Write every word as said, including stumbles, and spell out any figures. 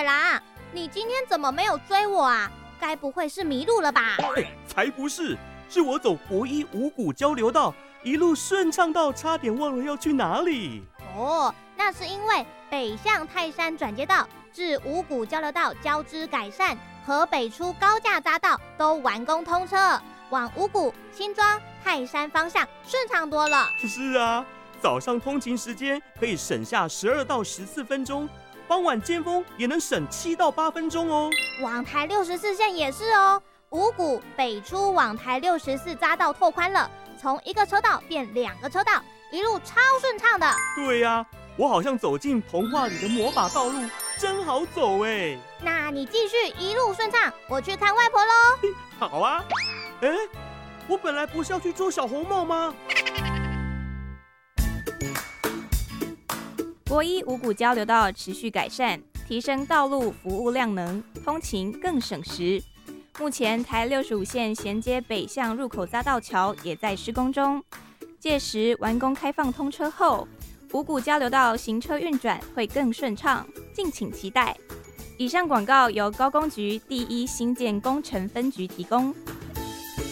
野狼，你今天怎么没有追我啊？该不会是迷路了吧？ 哎，才不是，是我走国一五股交流道，一路顺畅到差点忘了要去哪里。 哦，那是因为北向泰山转接道至五股交流道交织改善和北出高架匝道都完工通车，往五股、新庄、泰山方向顺畅多了。 是啊，早上通勤时间可以省下十二到十四分钟，傍晚尖峰也能省七到八分钟哦。 往台六十四线也是哦，五股北出往台六十四匝道拓宽了，从一个车道变两个车道，一路超顺畅的。 对呀、啊，我好像走进童话里的魔法道路，真好走哎。 那你继续一路顺畅，我去看外婆喽。 好啊。哎，我本来不是要去做小红帽吗？ 国一五股交流道持续改善，提升道路服务量能，通勤更省时。目前台六十五线衔接北向入口匝道桥也在施工中，届时完工开放通车后，五股交流道行车运转会更顺畅，敬请期待。以上广告由高工局第一新建工程分局提供。